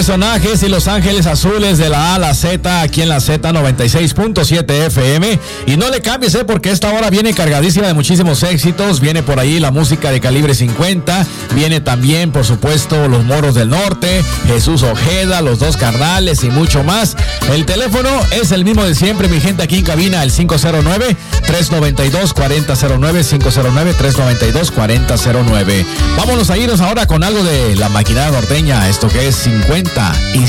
personajes y Los Ángeles Azules de la A a la Z, aquí en la Z96.7 FM. Y no le cambies, porque esta hora viene cargadísima de muchísimos éxitos. Viene por ahí la música de Calibre 50. Viene también, por supuesto, Los Moros del Norte, Jesús Ojeda, Los Dos Carnales y mucho más. El teléfono es el mismo de siempre, mi gente, aquí en cabina, el 509-392-4009, 509-392-4009. Vámonos a irnos ahora con algo de la Maquinada Norteña, esto que es 50 y